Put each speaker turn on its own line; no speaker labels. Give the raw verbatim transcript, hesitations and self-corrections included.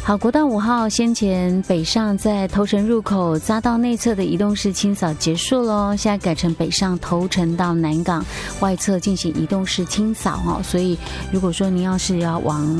好，国道五号先前北上在头城入口匝道内侧的移动式清扫结束咯，现在改成北上头城到南港外侧进行移动式清扫哦。所以如果说您要是要往